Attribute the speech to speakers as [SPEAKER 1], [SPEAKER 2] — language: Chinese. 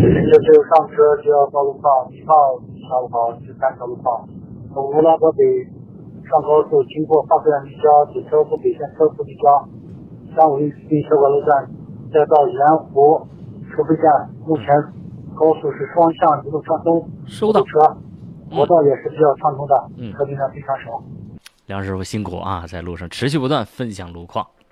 [SPEAKER 1] 只有上车就要报路况，一号、下午好是3条路况。无论河北上高速经过华山立交，堵车不北线车库立交，350小管路段，再到盐湖收费站。目前高速是双向一路畅通，
[SPEAKER 2] 收到。
[SPEAKER 1] 车国道也是比较畅通的，车流量非常少。
[SPEAKER 2] 梁师傅辛苦啊，在路上持续不断分享路况。